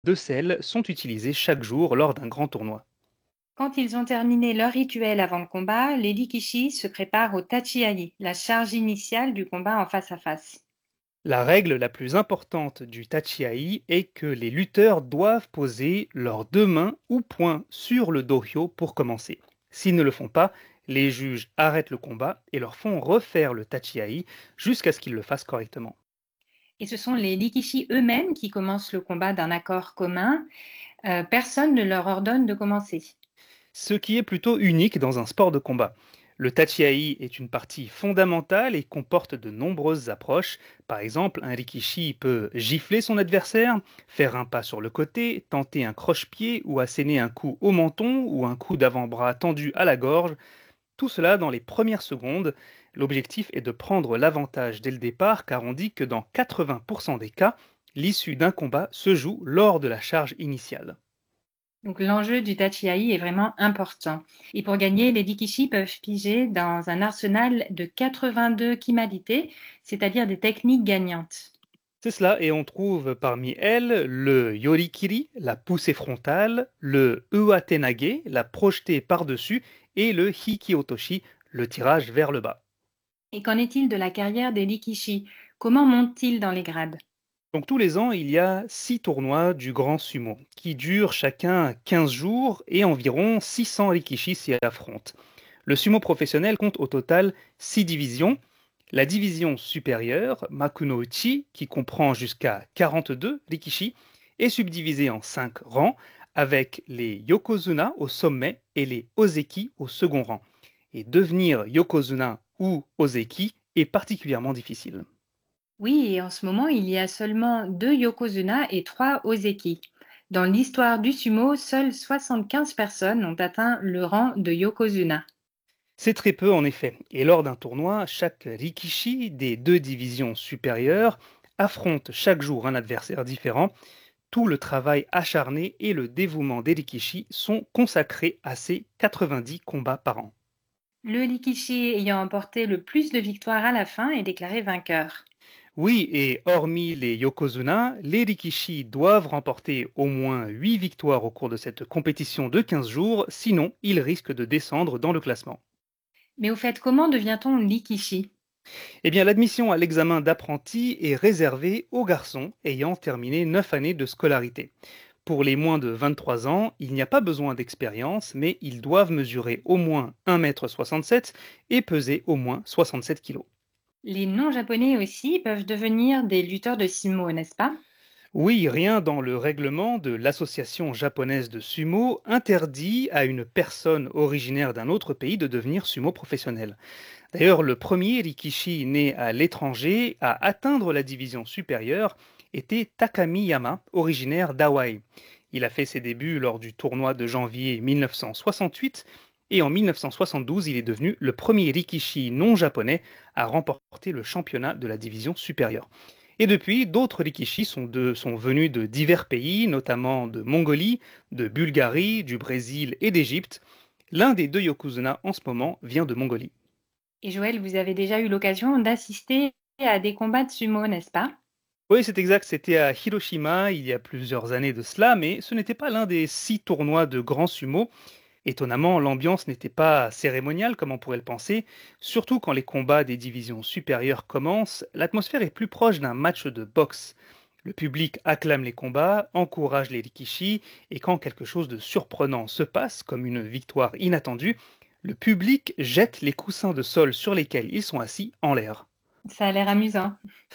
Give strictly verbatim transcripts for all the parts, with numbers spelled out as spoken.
De sel sont utilisés chaque jour lors d'un grand tournoi. Quand ils ont terminé leur rituel avant le combat, les Rikishi se préparent au tachiai, la charge initiale du combat en face à face. La règle la plus importante du tachiai est que les lutteurs doivent poser leurs deux mains ou poings sur le dohyo pour commencer. S'ils ne le font pas, les juges arrêtent le combat et leur font refaire le tachiai jusqu'à ce qu'ils le fassent correctement. Et ce sont les Rikishi eux-mêmes qui commencent le combat d'un accord commun. Euh, personne ne leur ordonne de commencer. Ce qui est plutôt unique dans un sport de combat. Le tachiai est une partie fondamentale et comporte de nombreuses approches. Par exemple, un rikishi peut gifler son adversaire, faire un pas sur le côté, tenter un croche-pied ou asséner un coup au menton ou un coup d'avant-bras tendu à la gorge. Tout cela dans les premières secondes. L'objectif est de prendre l'avantage dès le départ car on dit que dans quatre-vingts pour cent des cas, l'issue d'un combat se joue lors de la charge initiale. Donc l'enjeu du tachiai est vraiment important. Et pour gagner, les Rikishi peuvent piger dans un arsenal de quatre-vingt-deux kimalités, c'est-à-dire des techniques gagnantes. C'est cela, et on trouve parmi elles le yorikiri, la poussée frontale, le uatenage, la projetée par-dessus, et le hikiotoshi, le tirage vers le bas. Et qu'en est-il de la carrière des Rikishi? Comment montent-ils dans les grades? Donc tous les ans, il y a six tournois du grand sumo, qui durent chacun quinze jours, et environ six cents rikishi s'y affrontent. Le sumo professionnel compte au total six divisions. La division supérieure, Makunouchi, qui comprend jusqu'à quarante-deux rikishi, est subdivisée en cinq rangs, avec les yokozuna au sommet et les ozeki au second rang. Et devenir yokozuna ou ozeki est particulièrement difficile. Oui, et en ce moment, il y a seulement deux yokozuna et trois ozeki. Dans l'histoire du sumo, seules soixante-quinze personnes ont atteint le rang de yokozuna. C'est très peu en effet, et lors d'un tournoi, chaque rikishi des deux divisions supérieures affronte chaque jour un adversaire différent. Tout le travail acharné et le dévouement des rikishi sont consacrés à ces quatre-vingt-dix combats par an. Le Rikishi ayant emporté le plus de victoires à la fin est déclaré vainqueur. Oui, et hormis les yokozuna, les rikishi doivent remporter au moins huit victoires au cours de cette compétition de quinze jours, sinon ils risquent de descendre dans le classement. Mais au fait, comment devient-on Rikishi? Eh bien, l'admission à l'examen d'apprenti est réservée aux garçons ayant terminé neuf années de scolarité. Pour les moins de vingt-trois ans, il n'y a pas besoin d'expérience, mais ils doivent mesurer au moins un mètre soixante-sept et peser au moins soixante-sept kilos. Les non-japonais aussi peuvent devenir des lutteurs de sumo, n'est-ce pas? Oui, rien dans le règlement de l'association japonaise de sumo interdit à une personne originaire d'un autre pays de devenir sumo professionnel. D'ailleurs, le premier Rikishi né à l'étranger à atteindre la division supérieure était Takami Yama, originaire d'Hawaï. Il a fait ses débuts lors du tournoi de janvier mille neuf cent soixante-huit et en mille neuf cent soixante-douze, il est devenu le premier Rikishi non japonais à remporter le championnat de la division supérieure. Et depuis, d'autres Rikishi sont, de- sont venus de divers pays, notamment de Mongolie, de Bulgarie, du Brésil et d'Égypte. L'un des deux Yokozuna en ce moment vient de Mongolie. Et Joël, vous avez déjà eu l'occasion d'assister à des combats de sumo, n'est-ce pas? Oui, c'est exact, c'était à Hiroshima il y a plusieurs années de cela, mais ce n'était pas l'un des six tournois de grand sumo. Étonnamment, l'ambiance n'était pas cérémoniale comme on pourrait le penser, surtout quand les combats des divisions supérieures commencent, l'atmosphère est plus proche d'un match de boxe. Le public acclame les combats, encourage les rikishi, et quand quelque chose de surprenant se passe, comme une victoire inattendue, le public jette les coussins de sol sur lesquels ils sont assis en l'air. Ça a l'air amusant.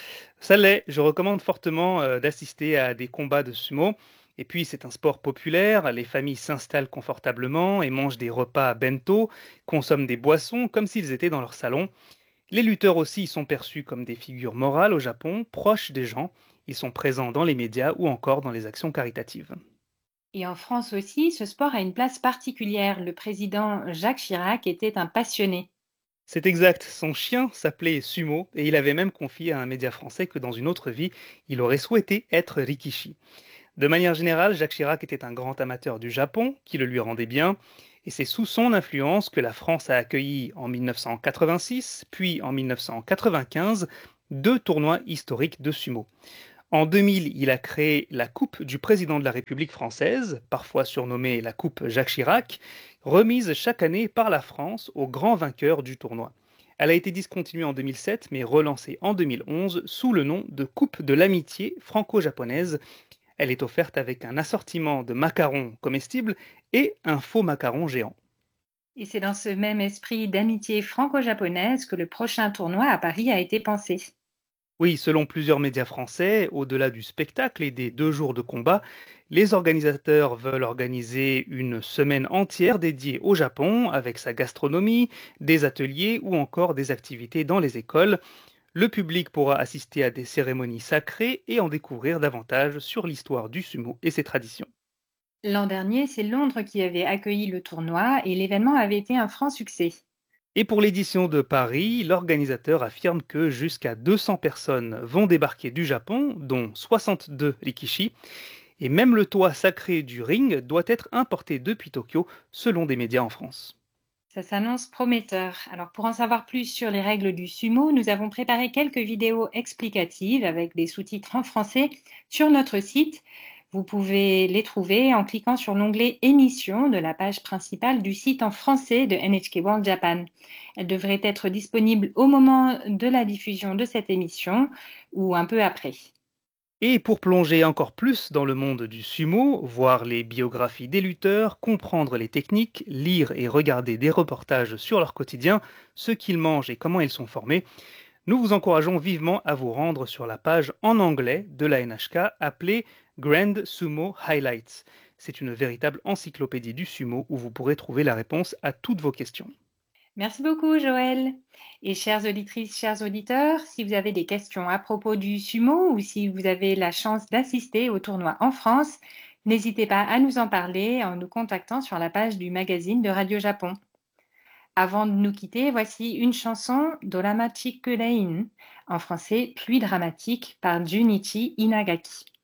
Ça l'est, je recommande fortement euh, d'assister à des combats de sumo. Et puis c'est un sport populaire, les familles s'installent confortablement et mangent des repas à bento, consomment des boissons comme s'ils étaient dans leur salon. Les lutteurs aussi y sont perçus comme des figures morales au Japon, proches des gens. Ils sont présents dans les médias ou encore dans les actions caritatives. Et en France aussi, ce sport a une place particulière. Le président Jacques Chirac était un passionné. C'est exact, son chien s'appelait Sumo et il avait même confié à un média français que dans une autre vie, il aurait souhaité être Rikishi. De manière générale, Jacques Chirac était un grand amateur du Japon, qui le lui rendait bien, et c'est sous son influence que la France a accueilli en mille neuf cent quatre-vingt-six, puis en mille neuf cent quatre-vingt-quinze, deux tournois historiques de sumo. En deux mille, il a créé la Coupe du président de la République française, parfois surnommée la Coupe Jacques Chirac, remise chaque année par la France aux grands vainqueurs du tournoi. Elle a été discontinuée en deux mille sept, mais relancée en deux mille onze sous le nom de Coupe de l'amitié franco-japonaise. Elle est offerte avec un assortiment de macarons comestibles et un faux macaron géant. Et c'est dans ce même esprit d'amitié franco-japonaise que le prochain tournoi à Paris a été pensé. Oui, selon plusieurs médias français, au-delà du spectacle et des deux jours de combat, les organisateurs veulent organiser une semaine entière dédiée au Japon, avec sa gastronomie, des ateliers ou encore des activités dans les écoles. Le public pourra assister à des cérémonies sacrées et en découvrir davantage sur l'histoire du sumo et ses traditions. L'an dernier, c'est Londres qui avait accueilli le tournoi et l'événement avait été un franc succès. Et pour l'édition de Paris, l'organisateur affirme que jusqu'à deux cents personnes vont débarquer du Japon, dont soixante-deux rikishi, et même le toit sacré du ring doit être importé depuis Tokyo, selon des médias en France. Ça s'annonce prometteur. Alors pour en savoir plus sur les règles du sumo, nous avons préparé quelques vidéos explicatives avec des sous-titres en français sur notre site. Vous pouvez les trouver en cliquant sur l'onglet Émissions de la page principale du site en français de N H K World Japan. Elles devraient être disponibles au moment de la diffusion de cette émission ou un peu après. Et pour plonger encore plus dans le monde du sumo, voir les biographies des lutteurs, comprendre les techniques, lire et regarder des reportages sur leur quotidien, ce qu'ils mangent et comment ils sont formés, nous vous encourageons vivement à vous rendre sur la page en anglais de la N H K appelée Grand Sumo Highlights. C'est une véritable encyclopédie du sumo où vous pourrez trouver la réponse à toutes vos questions. Merci beaucoup, Joël. Et chères auditrices, chers auditeurs, si vous avez des questions à propos du sumo ou si vous avez la chance d'assister au tournoi en France, n'hésitez pas à nous en parler en nous contactant sur la page du magazine de Radio Japon. Avant de nous quitter, voici une chanson d'Olama Chikurein, en français Pluie dramatique par Junichi Inagaki.